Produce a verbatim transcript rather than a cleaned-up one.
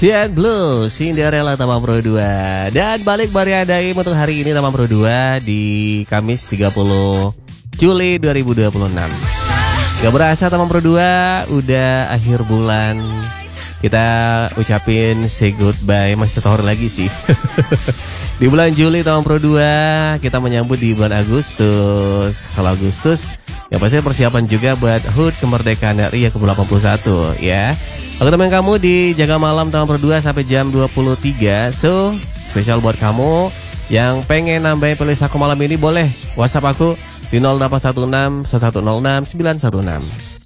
Sian Blue, Cinderella Taman Pro dua. Dan balik Bariadaim untuk hari ini Taman Pro dua di Kamis tiga puluh Juli dua ribu dua puluh enam. Gak berasa Taman Pro dua udah akhir bulan. Kita ucapin say goodbye, masih setahun lagi sih. Di bulan Juli Taman Pro dua, kita menyambut di bulan Agustus. Kalau Agustus, ya pasti persiapan juga buat H U T Kemerdekaan R I yang ke delapan puluh satu ya. Kalau teman kamu di Jaga Malam Taman Pro dua sampai jam dua puluh tiga. So, spesial buat kamu yang pengen nambahin playlist aku malam ini, boleh WhatsApp aku di nol delapan satu enam satu satu nol enam sembilan satu enam.